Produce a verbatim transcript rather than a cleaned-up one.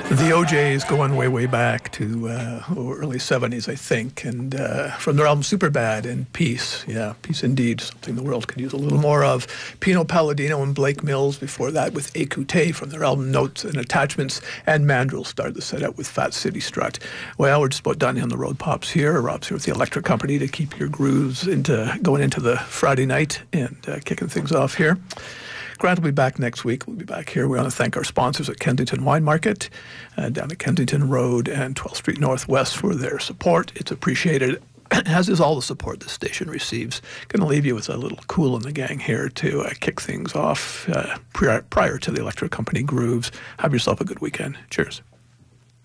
The O J's going way, way back to uh, early seventies, I think, and uh, from their album Superbad and Peace. Yeah, Peace Indeed, something the world could use a little more of. Pino Palladino and Blake Mills before that with Écoutez from their album Notes and Attachments, and Mandrill started the set out with Fat City Strut. Well, we're just about done on the Road Pops here. Rob's here with the Electric Company to keep your grooves into going into the Friday night and uh, kicking things off here. Grant will be back next week. We'll be back here. We want to thank our sponsors at Kensington Wine Market, uh, down at Kensington Road and twelfth Street Northwest for their support. It's appreciated, as is all the support this station receives. Going to leave you with a little Kool and the Gang here to uh, kick things off uh, prior, prior to the Electric Company grooves. Have yourself a good weekend. Cheers.